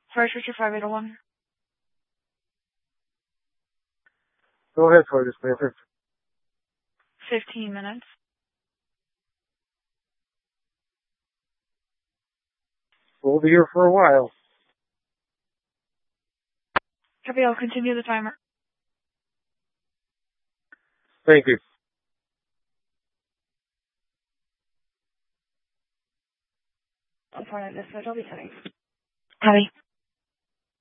First Richard 5801. Go ahead, Fire Dispatcher. 15 minutes. We'll be here for a while. Copy, I'll continue the timer. Thank you. I'll find out this, I'll be setting. Copy.